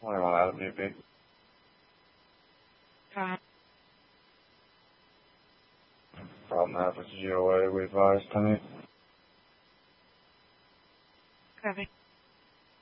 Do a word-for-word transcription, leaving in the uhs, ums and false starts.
What do you want out of me, B? Fine. Problem half with G O A, we advised, Penny.